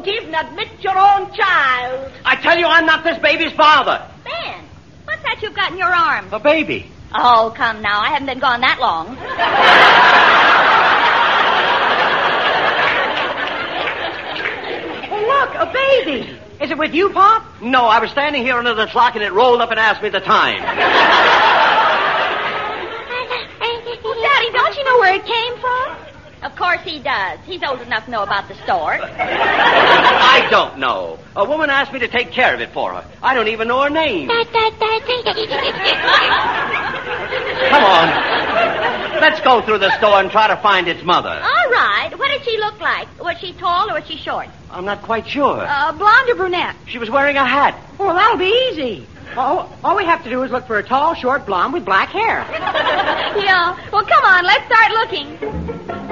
won't even admit your own child. I tell you, I'm not this baby's father. Ben, what's that you've got in your arm? A baby. Oh, come now. I haven't been gone that long. Oh, look, a baby. Is it with you, Pop? No, I was standing here under the clock and it rolled up and asked me the time. Well, Daddy, don't you know where it came from? Of course he does. He's old enough to know about the store. I don't know. A woman asked me to take care of it for her. I don't even know her name. Come on. Let's go through the store and try to find its mother. All right. What did she look like? Was she tall or was she short? I'm not quite sure. Blonde or brunette? She was wearing a hat. Well, that'll be easy. All we have to do is look for a tall, short blonde with black hair. Yeah. Well, come on. Let's start looking.